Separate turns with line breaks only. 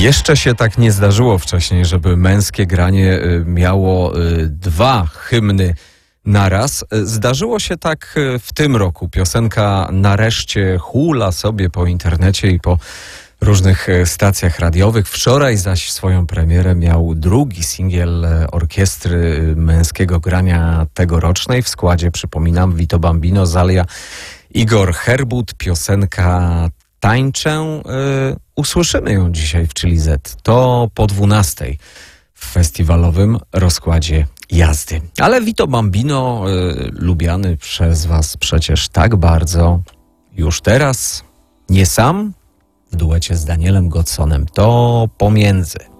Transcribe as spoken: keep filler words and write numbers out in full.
Jeszcze się tak nie zdarzyło wcześniej, żeby męskie granie miało dwa hymny naraz. Zdarzyło się tak w tym roku. Piosenka nareszcie hula sobie po internecie i po różnych stacjach radiowych. Wczoraj zaś swoją premierę miał drugi singiel orkiestry męskiego grania tegorocznej. W składzie, przypominam, Vito Bambino, Zalia, Igor Herbut. Piosenka Tańczę. Yy, usłyszymy ją dzisiaj w Chili Z. To po dwunastej w festiwalowym rozkładzie jazdy. Ale Vito Bambino, yy, lubiany przez was przecież tak bardzo, już teraz nie sam, w duecie z Danielem Gottsonem. To pomiędzy.